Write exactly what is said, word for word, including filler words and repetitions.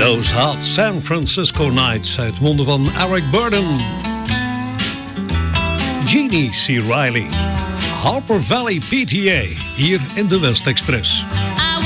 Those Hot San Francisco Nights uit monden van Eric Burdon. Jeannie C. Riley. Harper Valley P T A, hier in de West Express.